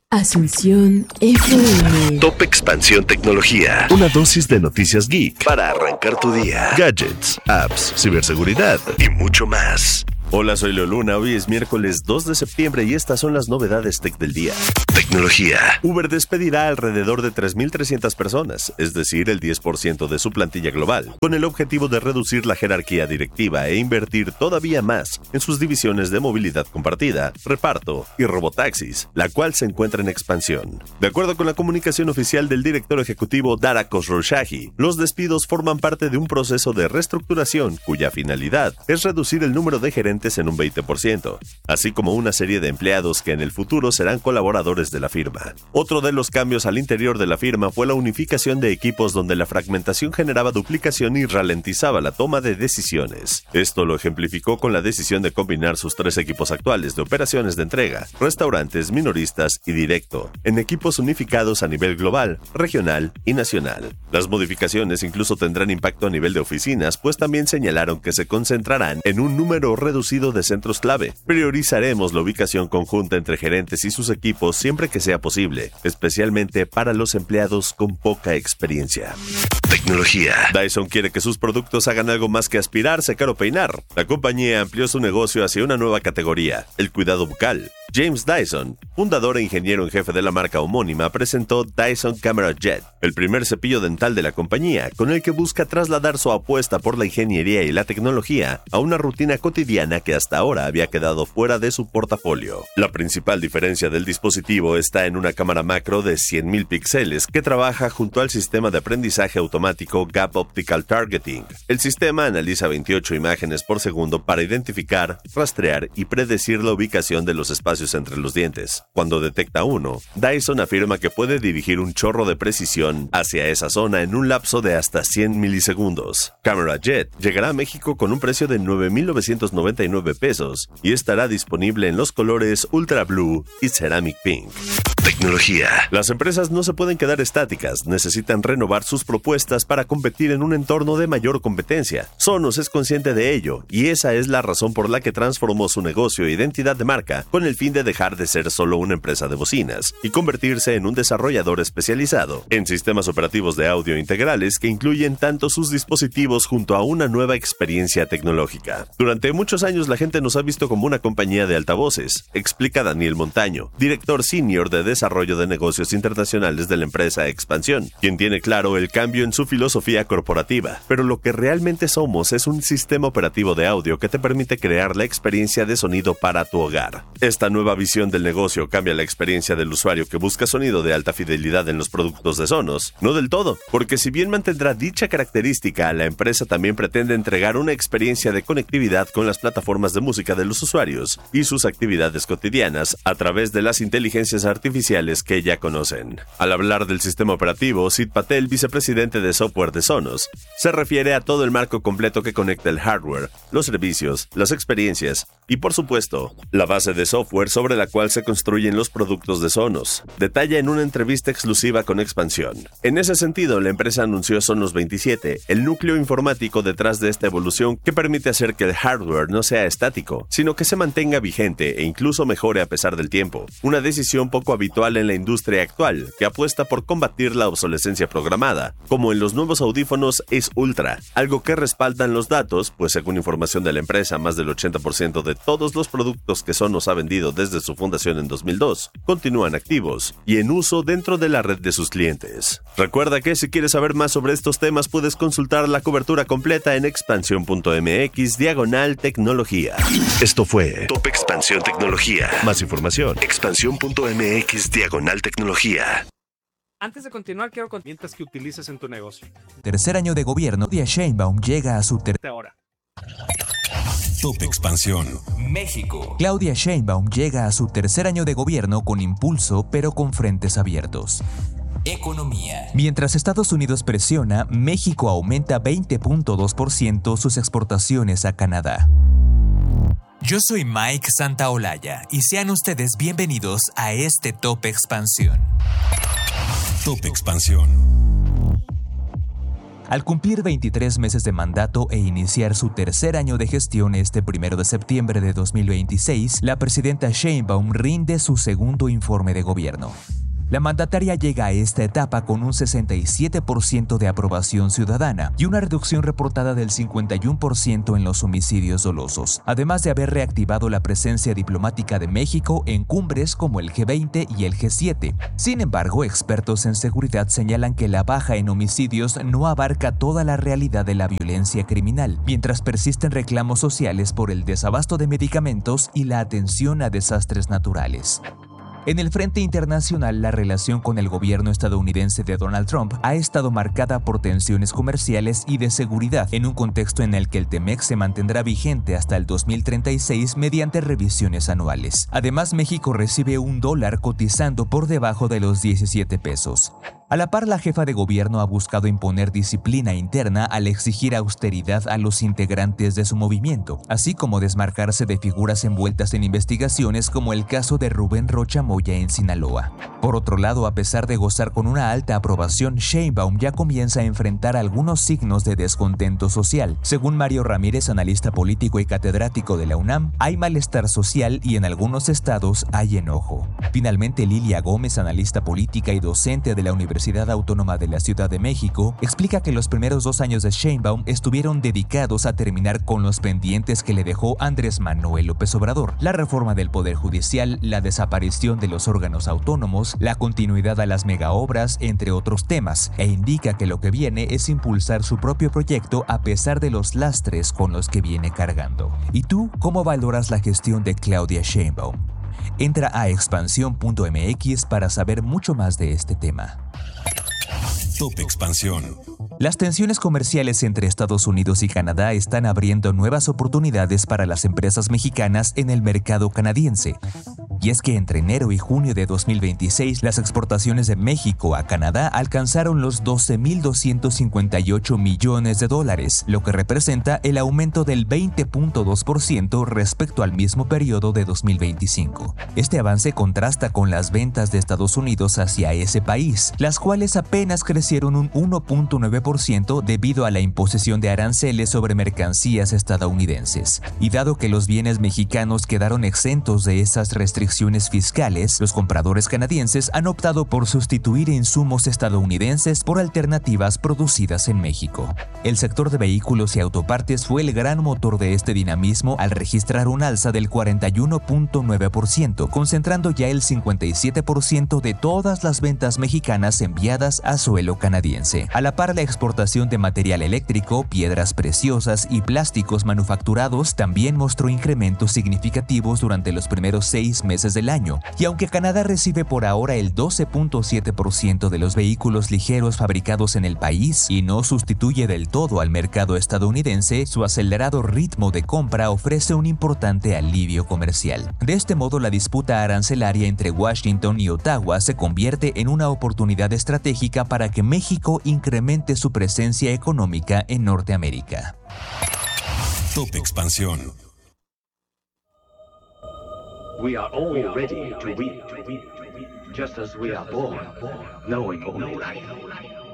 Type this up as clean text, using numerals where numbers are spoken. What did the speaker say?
Asunción FM. Top Expansión Tecnología. Una dosis de noticias geek para arrancar tu día. Gadgets, apps, ciberseguridad y mucho más. Hola, soy Leo Luna. Hoy es miércoles 2 de septiembre y estas son las novedades tech del día. Tecnología. Uber despedirá alrededor de 3.300 personas, es decir, el 10% de su plantilla global, con el objetivo de reducir la jerarquía directiva e invertir todavía más en sus divisiones de movilidad compartida, reparto y robotaxis, la cual se encuentra en expansión. De acuerdo con la comunicación oficial del director ejecutivo Dara Khosrowshahi, los despidos forman parte de un proceso de reestructuración cuya finalidad es reducir el número de gerentes en un 20%, así como una serie de empleados que en el futuro serán colaboradores de la firma. Otro de los cambios al interior de la firma fue la unificación de equipos donde la fragmentación generaba duplicación y ralentizaba la toma de decisiones. Esto lo ejemplificó con la decisión de combinar sus 3 equipos actuales de operaciones de entrega, restaurantes, minoristas y directo, en equipos unificados a nivel global, regional y nacional. Las modificaciones incluso tendrán impacto a nivel de oficinas, pues también señalaron que se concentrarán en un número reducido de centros clave. Priorizaremos la ubicación conjunta entre gerentes y sus equipos siempre que sea posible, especialmente para los empleados con poca experiencia. Tecnología. Dyson quiere que sus productos hagan algo más que aspirar, secar o peinar. La compañía amplió su negocio hacia una nueva categoría, el cuidado bucal. James Dyson, fundador e ingeniero en jefe de la marca homónima, presentó Dyson Camera Jet, el primer cepillo dental de la compañía, con el que busca trasladar su apuesta por la ingeniería y la tecnología a una rutina cotidiana que hasta ahora había quedado fuera de su portafolio. La principal diferencia del dispositivo está en una cámara macro de 100.000 píxeles que trabaja junto al sistema de aprendizaje automático Gap Optical Targeting. El sistema analiza 28 imágenes por segundo para identificar, rastrear y predecir la ubicación de los espacios entre los dientes. Cuando detecta uno, Dyson afirma que puede dirigir un chorro de precisión hacia esa zona en un lapso de hasta 100 milisegundos. Camera Jet llegará a México con un precio de $9,999 pesos y estará disponible en los colores Ultra Blue y Ceramic Pink. Tecnología. Las empresas no se pueden quedar estáticas, necesitan renovar sus propuestas para competir en un entorno de mayor competencia. Sonos es consciente de ello, y esa es la razón por la que transformó su negocio e identidad de marca con el fin de dejar de ser solo una empresa de bocinas y convertirse en un desarrollador especializado en sistemas operativos de audio integrales que incluyen tanto sus dispositivos junto a una nueva experiencia tecnológica. Durante muchos años la gente nos ha visto como una compañía de altavoces, explica Daniel Montaño, director senior de desarrollo de negocios internacionales de la empresa Expansión, quien tiene claro el cambio en su filosofía corporativa, pero lo que realmente somos es un sistema operativo de audio que te permite crear la experiencia de sonido para tu hogar. Esta nueva visión del negocio cambia la experiencia del usuario que busca sonido de alta fidelidad en los productos de Sonos. No del todo, porque si bien mantendrá dicha característica, la empresa también pretende entregar una experiencia de conectividad con las plataformas de música de los usuarios y sus actividades cotidianas a través de las inteligencias artificiales que ya conocen. Al hablar del sistema operativo, Sid Patel, vicepresidente de software de Sonos, se refiere a todo el marco completo que conecta el hardware, los servicios, las experiencias y, por supuesto, la base de software sobre la cual se construyen los productos de Sonos, detalla en una entrevista exclusiva con Expansión. En ese sentido, la empresa anunció Sonos 27, el núcleo informático detrás de esta evolución que permite hacer que el hardware no sea estático, sino que se mantenga vigente e incluso mejore a pesar del tiempo. Una decisión poco habitual en la industria actual, que apuesta por combatir la obsolescencia programada, como en los nuevos audífonos Ace Ultra, algo que respaldan los datos, pues según información de la empresa, más del 80% de todos los productos que Sonos ha vendido desde su fundación en 2002 continúan activos y en uso dentro de la red de sus clientes. Recuerda que si quieres saber más sobre estos temas puedes consultar la cobertura completa en expansión.mx/tecnología. Esto fue Top Expansión Tecnología. Más información, expansión.mx/tecnología. Antes de continuar, quiero mientras que utilices en tu negocio. Tercer año de gobierno, Claudia Sheinbaum llega a su Ahora. Top Expansión. México. Claudia Sheinbaum llega a su tercer año de gobierno con impulso, pero con frentes abiertos. Economía. Mientras Estados Unidos presiona, México aumenta 20.2% sus exportaciones a Canadá. Yo soy Mike Santaolalla y sean ustedes bienvenidos a este Top Expansión. Top Expansión. Al cumplir 23 meses de mandato e iniciar su tercer año de gestión este 1 de septiembre de 2026, la presidenta Sheinbaum rinde su segundo informe de gobierno. La mandataria llega a esta etapa con un 67% de aprobación ciudadana y una reducción reportada del 51% en los homicidios dolosos, además de haber reactivado la presencia diplomática de México en cumbres como el G20 y el G7. Sin embargo, expertos en seguridad señalan que la baja en homicidios no abarca toda la realidad de la violencia criminal, mientras persisten reclamos sociales por el desabasto de medicamentos y la atención a desastres naturales. En el frente internacional, la relación con el gobierno estadounidense de Donald Trump ha estado marcada por tensiones comerciales y de seguridad, en un contexto en el que el TEMEC se mantendrá vigente hasta el 2036 mediante revisiones anuales. Además, México recibe $1 cotizando por debajo de los 17 pesos. A la par, la jefa de gobierno ha buscado imponer disciplina interna al exigir austeridad a los integrantes de su movimiento, así como desmarcarse de figuras envueltas en investigaciones como el caso de Rubén Rocha Moya en Sinaloa. Por otro lado, a pesar de gozar con una alta aprobación, Sheinbaum ya comienza a enfrentar algunos signos de descontento social. Según Mario Ramírez, analista político y catedrático de la UNAM, hay malestar social y en algunos estados hay enojo. Finalmente, Lilia Gómez, analista política y docente de la Universidad Autónoma de la Ciudad de México, explica que los primeros 2 años de Sheinbaum estuvieron dedicados a terminar con los pendientes que le dejó Andrés Manuel López Obrador: la reforma del Poder Judicial, la desaparición de los órganos autónomos, la continuidad a las megaobras, entre otros temas, e indica que lo que viene es impulsar su propio proyecto a pesar de los lastres con los que viene cargando. ¿Y tú cómo valoras la gestión de Claudia Sheinbaum? Entra a expansión.mx para saber mucho más de este tema. Top Expansión. Las tensiones comerciales entre Estados Unidos y Canadá están abriendo nuevas oportunidades para las empresas mexicanas en el mercado canadiense. Y es que entre enero y junio de 2026, las exportaciones de México a Canadá alcanzaron los $12,258 millones, lo que representa el aumento del 20.2% respecto al mismo periodo de 2025. Este avance contrasta con las ventas de Estados Unidos hacia ese país, las cuales apenas crecieron un 1.9% debido a la imposición de aranceles sobre mercancías estadounidenses. Y dado que los bienes mexicanos quedaron exentos de esas restricciones fiscales, los compradores canadienses han optado por sustituir insumos estadounidenses por alternativas producidas en México. El sector de vehículos y autopartes fue el gran motor de este dinamismo al registrar un alza del 41.9%, concentrando ya el 57% de todas las ventas mexicanas enviadas a suelo canadiense. A la par, la exportación de material eléctrico, piedras preciosas y plásticos manufacturados también mostró incrementos significativos durante los primeros 6 meses del año, y aunque Canadá recibe por ahora el 12.7% de los vehículos ligeros fabricados en el país y no sustituye del todo al mercado estadounidense, su acelerado ritmo de compra ofrece un importante alivio comercial. De este modo, la disputa arancelaria entre Washington y Ottawa se convierte en una oportunidad estratégica para que México incremente su presencia económica en Norteamérica. Top Expansión. We are all ready to win, just as we are born, knowing only right.